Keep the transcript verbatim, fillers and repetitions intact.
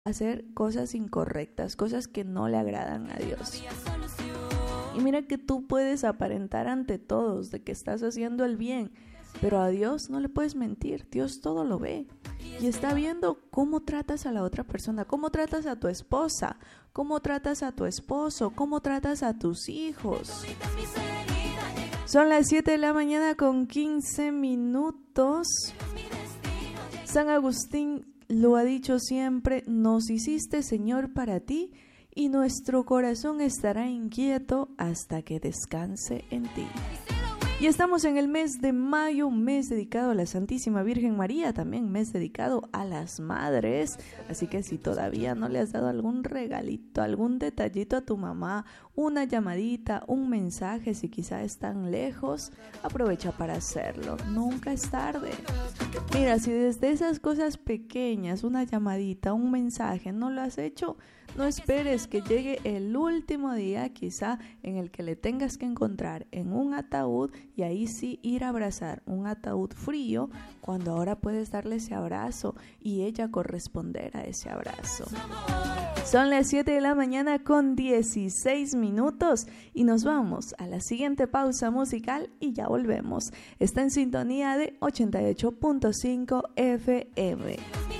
hacer cosas incorrectas, cosas que no le agradan a Dios. Y mira que tú puedes aparentar ante todos de que estás haciendo el bien, pero a Dios no le puedes mentir. Dios todo lo ve y está viendo cómo tratas a la otra persona, cómo tratas a tu esposa, cómo tratas a tu esposo, cómo tratas a tus hijos. Son las siete de la mañana con quince minutos. San Agustín lo ha dicho siempre: nos hiciste, Señor, para ti, y nuestro corazón estará inquieto hasta que descanse en ti. Y estamos en el mes de mayo, un mes dedicado a la Santísima Virgen María, también mes dedicado a las madres. Así que si todavía no le has dado algún regalito, algún detallito a tu mamá, una llamadita, un mensaje, si quizá están lejos, aprovecha para hacerlo. Nunca es tarde. Mira, si desde esas cosas pequeñas, una llamadita, un mensaje, no lo has hecho, no esperes que llegue el último día quizá en el que le tengas que encontrar en un ataúd y ahí sí ir a abrazar un ataúd frío, cuando ahora puedes darle ese abrazo y ella corresponder a ese abrazo. Son las siete de la mañana con dieciséis minutos y nos vamos a la siguiente pausa musical y ya volvemos. Está en sintonía de ochenta y ocho punto cinco F M.